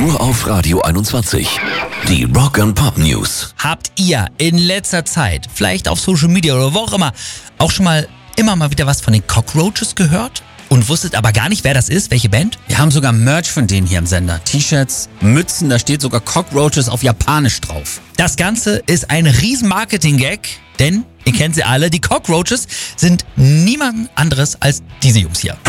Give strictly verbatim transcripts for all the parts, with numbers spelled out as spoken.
Nur auf Radio einundzwanzig. Die Rock and Pop News. Habt ihr in letzter Zeit, vielleicht auf Social Media oder wo auch immer, auch schon mal immer mal wieder was von den Cockroaches gehört? Und wusstet aber gar nicht, wer das ist, welche Band? Wir haben sogar Merch von denen hier im Sender. T-Shirts, Mützen, da steht sogar Cockroaches auf Japanisch drauf. Das Ganze ist ein riesen Marketing-Gag, denn ihr kennt sie alle, die Cockroaches sind niemand anderes als diese Jungs hier.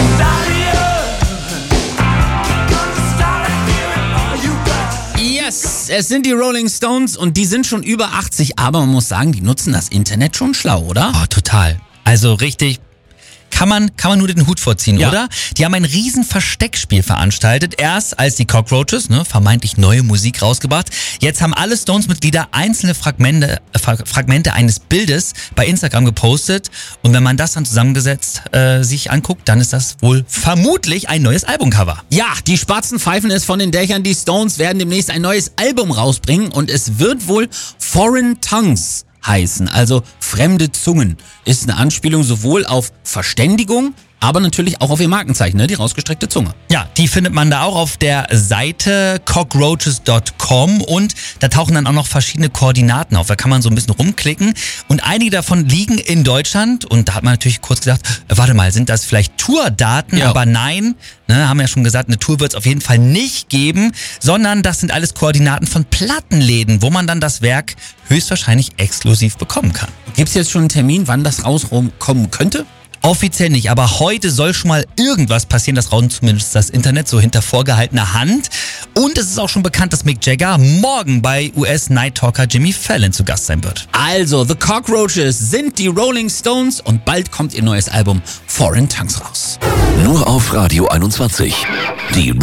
Yes, es sind die Rolling Stones und die sind schon über achtzig, aber man muss sagen, die nutzen das Internet schon schlau, oder? Oh, total. Also richtig... Kann man, kann man nur den Hut vorziehen, Ja. oder? Die haben ein riesen Versteckspiel veranstaltet. Erst als die Cockroaches, ne, vermeintlich neue Musik rausgebracht. Jetzt haben alle Stones-Mitglieder einzelne Fragmente, äh, Fragmente eines Bildes bei Instagram gepostet. Und wenn man das dann zusammengesetzt äh, sich anguckt, dann ist das wohl vermutlich ein neues Albumcover. Ja, die Spatzen pfeifen es von den Dächern. Die Stones werden demnächst ein neues Album rausbringen und es wird wohl Foreign Tongues heißen, also fremde Zungen. Ist eine Anspielung sowohl auf Verständigung, aber natürlich auch auf ihr Markenzeichen, ne? Die rausgestreckte Zunge. Ja, die findet man da auch auf der Seite cockroaches Punkt com und da tauchen dann auch noch verschiedene Koordinaten auf. Da kann man so ein bisschen rumklicken und einige davon liegen in Deutschland und da hat man natürlich kurz gedacht, äh, warte mal, sind das vielleicht Tourdaten? Ja. Aber nein, ne, haben ja schon gesagt, eine Tour wird es auf jeden Fall nicht geben, sondern das sind alles Koordinaten von Plattenläden, wo man dann das Werk höchstwahrscheinlich exklusiv bekommen kann. Gibt's jetzt schon einen Termin, wann das rauskommen könnte? Offiziell nicht, aber heute soll schon mal irgendwas passieren, das raunt zumindest das Internet so hinter vorgehaltener Hand. Und es ist auch schon bekannt, dass Mick Jagger morgen bei U S-Night Talker Jimmy Fallon zu Gast sein wird. Also, The Cockroaches sind die Rolling Stones und bald kommt ihr neues Album Foreign Tongues raus. Nur auf Radio einundzwanzig. Die